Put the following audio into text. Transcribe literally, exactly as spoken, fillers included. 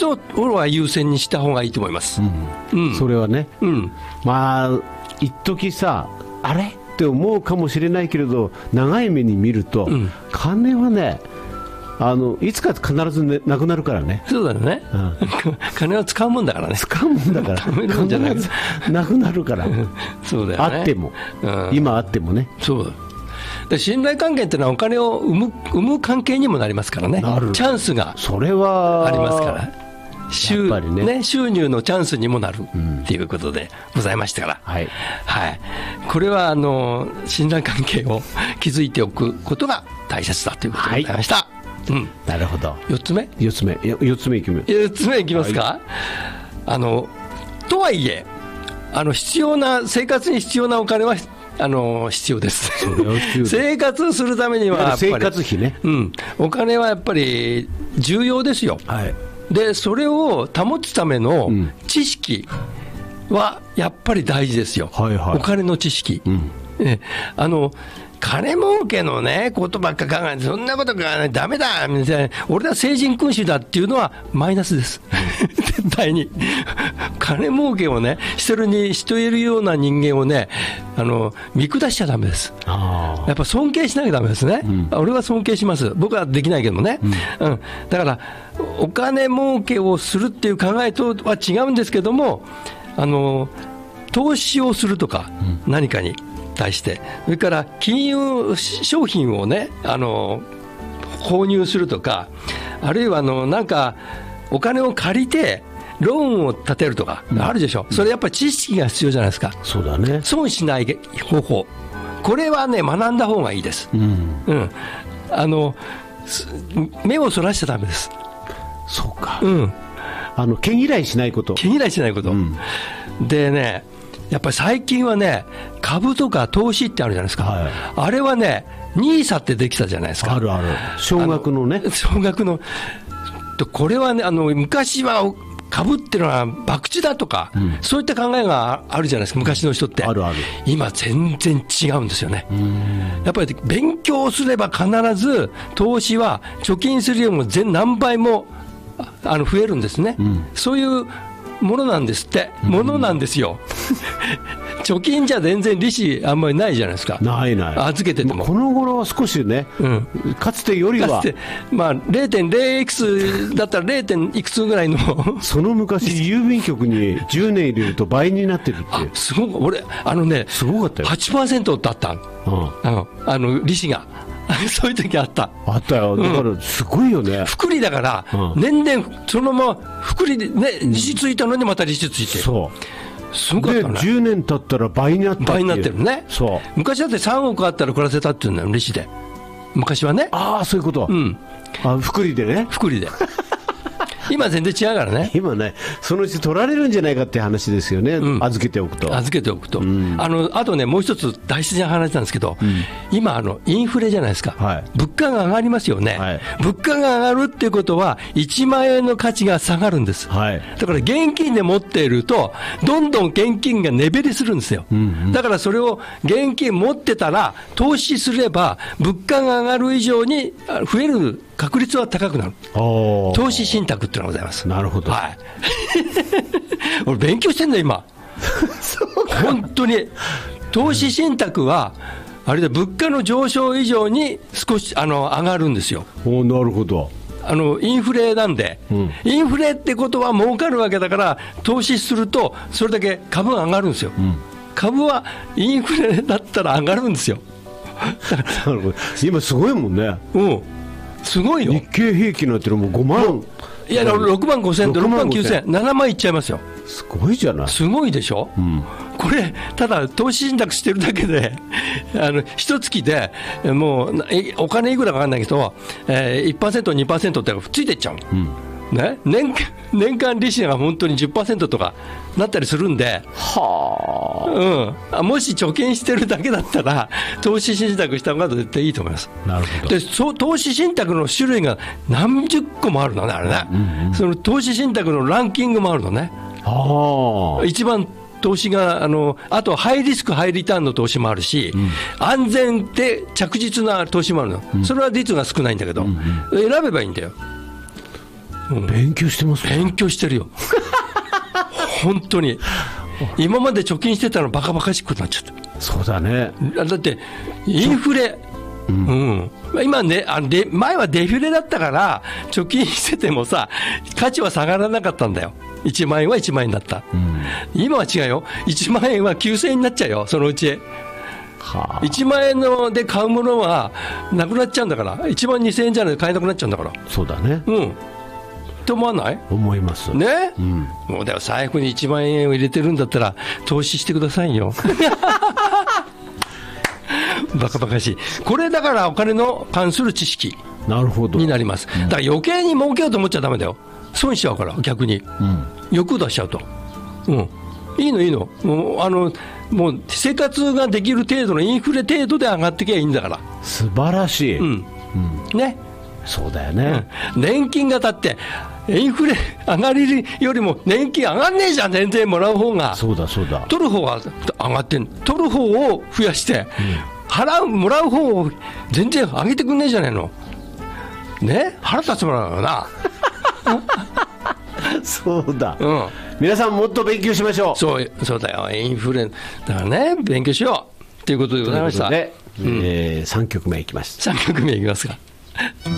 を俺は優先にした方がいいと思います、 うんうん、それはね、 うん、 まあ一時さあれって思うかもしれないけれど長い目に見ると、うん、金はねあのいつか必ず、ね、なくなるからね。 そうだよね、うん、金は使うもんだからね。 使うもんだから必ずなくなるからそうだよね、 あっても、うん、今あってもね。 そうだ。で信頼関係っていうのはお金を生む、生む関係にもなりますからね。チャンスがそれはありますから収、ねね、収入のチャンスにもなるっていうことでございましたから、うん、はいはい、これはあの信頼関係を築いておくことが大切だということでございました、はい、うん、 なるほど。 よっつめよっつめよっつめいきますよっつめいきますか、はい、あのとはいえあの必要な生活に必要なお金はあの必要です。生活するためにはやっぱり生活費ね、 うん、お金はやっぱり重要ですよ、はい、でそれを保つための知識はやっぱり大事ですよ、はいはい、お金の知識、うん、えあの金儲けのねことばっか考えてそんなこと考えないダメだみたいな、俺は聖人君主だっていうのはマイナスです絶対に金儲けをねしてるにしているような人間をねあの見下しちゃダメです。あやっぱ尊敬しなきゃダメですね、うん、俺は尊敬します。僕はできないけどもね、うんうん、だからお金儲けをするっていう考えとは違うんですけども、あの投資をするとか、うん、何かに対してそれから金融商品をねあの購入するとか、あるいはあのなんかお金を借りてローンを立てるとかあるでしょ、うん、それやっぱり知識が必要じゃないですか。 そうだね。 損しない方法、これはね学んだ方がいいです、うんうん、あの目をそらしちゃダメです。 そうか、 うん、 あの毛嫌いしないこと、 毛嫌いしないこと、うん、でねやっぱり最近はね株とか投資ってあるじゃないですか、はい、あれはねニーサってできたじゃないですか。 あるある、少額のね、 少額のこれはねあの昔は株っていうのは博打だとか、うん、そういった考えがあるじゃないですか昔の人って。 あるある。 今全然違うんですよね。やっぱり勉強すれば必ず投資は貯金するよりも全何倍もあの増えるんですね、うん、そういうものなんですって、ものなんですよ貯金じゃ全然利子あんまりないじゃないですか。 ないない、 預けててもこの頃は少しね、うん、かつてよりはかつて、 まあ、ゼロてんゼロいくつだったら ゼロ. 点いくつぐらいのその昔郵便局にじゅうねん入れると倍になってるっていう。 すごく俺あのねすごかったよ。 はちパーセント だった、うん、あのあの利子がそういう時あったあったよ。だからすごいよね、 うん、複利だから、うん、年々そのまま複利でね利子ついたのにまた利子ついて、 そうすごかったね。 でじゅうねん経ったら倍になったっていう。 倍になってるね。 そう昔だってさんおくあったら暮らせたっていうんだよ利子で昔はね。 ああそういうこと、うん、あ複利でね。 複利で今全然違うからね。 今ねそのうち取られるんじゃないかって話ですよね、うん、預けておくと預けておくと、うん、あのあとねもう一つ大事な話なんですけど、うん、今あのインフレじゃないですか、はい、物価が上がりますよね、はい、物価が上がるっていうことはいちまんえんの価値が下がるんです、はい、だから現金で持っているとどんどん現金が目減りするんですよ、うんうん、だからそれを現金持ってたら投資すれば物価が上がる以上に増える確率は高くなる。投資信託っていうのがございます。 なるほど、 はい、俺勉強してんだ今そうか本当に投資信託はあれで物価の上昇以上に少しあの上がるんですよ。 おなるほど。 あのインフレなんで、うん、インフレってことは儲かるわけだから投資するとそれだけ株が上がるんですよ、うん、株はインフレだったら上がるんですよなるほど。今すごいもんね。 うんすごいよ。 日経平均なんてのもごまん、 いやろくまんごせんとろくまんきゅうせん、ななまんいっちゃいますよ。 すごいじゃない。すごいでしょ、うん、これただ投資信託してるだけであの一月でもうお金いくらか分かんないけど、えー、いちパーセント にパーセント ってついていっちゃう、うんね、年, 年間利子が本当に じゅっパーセント とかなったりするんで、は、うん、もし貯金してるだけだったら投資信託した方が絶対いいと思います。なるほど。でそ投資信託の種類が何十個もあるのねあれね、うんうん、その投資信託のランキングもあるのね。は一番投資が あ, のあとハイリスクハイリターンの投資もあるし、うん、安全で着実な投資もあるの、うん、それは率が少ないんだけど、うんうん、選べばいいんだよ。 うん、 勉強してますね。 勉強してるよ本当に今まで貯金してたのバカバカしくなっちゃった。 そうだね。 だってインフレ、うんうん、今ね、あので前はデフレだったから貯金しててもさ価値は下がらなかったんだよ。いちまんえんはいちまんえんだった、うん、今は違うよ。いちまんえんはきゅうせんえんになっちゃうよ、そのうち。はあ、いちまんえんので買うものはなくなっちゃうんだから、いちまんにせんえんじゃないと買えなくなっちゃうんだから。 そうだね。 うん。って思わない？ 思いますね、 うん、 もうだから財布にいちまんえんを入れてるんだったら投資してくださいよバカバカしい。これだからお金の関する知識になります。だから余計に儲けようと思っちゃダメだよ。損しちゃうから逆に、うん、欲出しちゃうと、うん、いいのいいの、もうあのもう生活ができる程度のインフレ程度で上がってきゃいいんだから。 素晴らしい、うんうん、ね、 そうだよね、 うん、年金がだってインフレ上がりよりも年金上がんねえじゃん、全然もらう方が。 そうだそうだ、 取る方が上がってん、取る方を増やして、うん、払うもらう方を全然上げてくんねえじゃないのね。腹立つもらうよなそうだ、 うん、 皆さんもっと勉強しましょう。 そうそうだよ、インフレだからね、勉強しようということでございました。 ということで、うん、えー、さんきょくめいきます。 さんきょくめいきますか